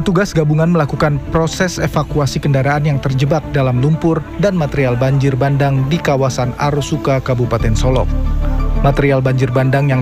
Petugas gabungan melakukan proses evakuasi kendaraan yang terjebak dalam lumpur dan material banjir bandang di kawasan Arosuka, Kabupaten Solok. Material banjir bandang yang